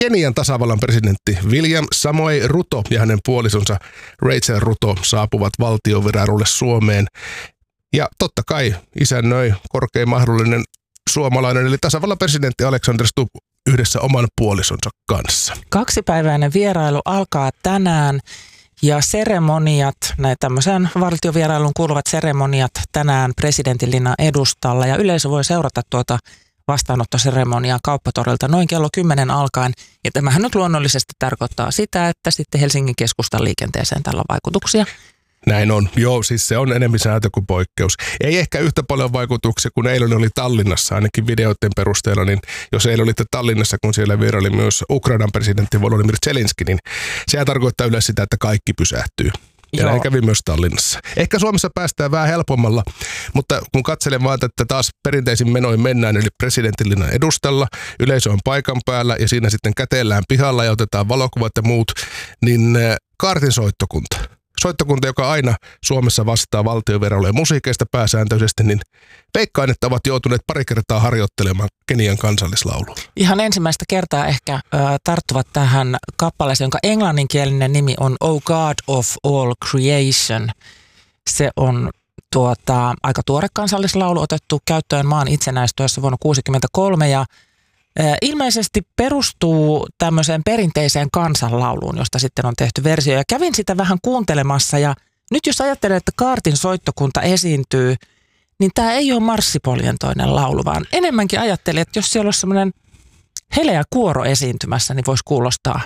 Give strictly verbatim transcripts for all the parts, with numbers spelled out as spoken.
Kenian tasavallan presidentti William Samoei Ruto ja hänen puolisonsa Rachel Ruto saapuvat valtiovierailulle Suomeen. Ja totta kai isännöi korkein mahdollinen suomalainen, eli tasavallan presidentti Alexander Stubb yhdessä oman puolisonsa kanssa. Kaksipäiväinen vierailu alkaa tänään ja seremoniat, näin tämmöiseen valtiovierailuun kuuluvat seremoniat tänään presidentin linnan edustalla. Ja yleisö voi seurata tuota vastaanottoseremoniaa Kauppatorilta noin kello kymmenen alkaen. Ja tämähän nyt luonnollisesti tarkoittaa sitä, että sitten Helsingin keskustan liikenteeseen tällä on vaikutuksia. Näin on. Joo, siis se on enemmän sääntö kuin poikkeus. Ei ehkä yhtä paljon vaikutuksia, kun eilen oli Tallinnassa, ainakin videoiden perusteella, niin jos eilen olitte Tallinnassa, kun siellä vieraili myös Ukrainan presidentti Volodymyr Zelenskyi, niin sehän tarkoittaa yleensä sitä, että kaikki pysähtyy. Ja näin kävi myös Tallinnassa. Ehkä Suomessa päästään vähän helpommalla, mutta kun katselen vaan, että taas perinteisin menoin mennään, eli presidentinlinnan edustalla, yleisö on paikan päällä ja siinä sitten kätellään pihalla ja otetaan valokuvat ja muut, niin kaartin soittokunta. Soittokunta, joka aina Suomessa vastaa valtionverolle ja musiikeista pääsääntöisesti, niin veikkaan, että ovat joutuneet pari kertaa harjoittelemaan Kenian kansallislaulua. Ihan ensimmäistä kertaa ehkä äh, tarttuvat tähän kappaleeseen, jonka englanninkielinen nimi on Oh God of All Creation. Se on tuota, aika tuore kansallislaulu, otettu käyttöön maan itsenäistyessä vuonna tuhatyhdeksänsataakuusikymmentäkolme ja ilmeisesti perustuu tämmöiseen perinteiseen kansanlauluun, josta sitten on tehty versio. Ja kävin sitä vähän kuuntelemassa ja nyt jos ajattelee, että kaartin soittokunta esiintyy, niin tämä ei ole marssipoljentoinen laulu, vaan enemmänkin ajattelin, että jos siellä olisi semmoinen heleä kuoro esiintymässä, niin voisi kuulostaa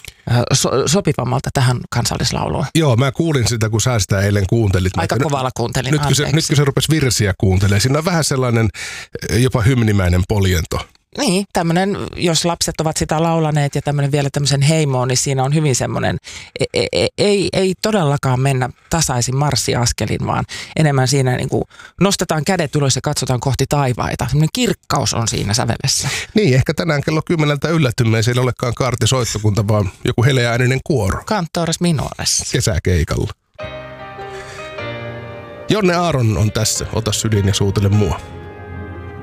so- sopivammalta tähän kansallislauluun. Joo, mä kuulin sitä, kun sä sitä eilen kuuntelit. Aika kovalla kuuntelin, nyt, kun se, nyt kun se rupesi virsiä kuuntelemaan, siinä on vähän sellainen jopa hymnimäinen poljento. Niin, tämmöinen, jos lapset ovat sitä laulaneet ja tämmöinen vielä tämmöisen heimoon, niin siinä on hyvin semmoinen, ei, ei, ei, ei todellakaan mennä tasaisin marssiaskelin, vaan enemmän siinä niin kuin nostetaan kädet ylös ja katsotaan kohti taivaita. Semmoinen kirkkaus on siinä sävelessä. Niin, ehkä tänään kello kymmeneltä yllätymme, ei siellä olekaan kaartisoittokunta, vaan joku heleääninen kuoro. Cantores minores. Kesäkeikalla. Jonne Aaron on tässä, ota sydin ja suutele mua.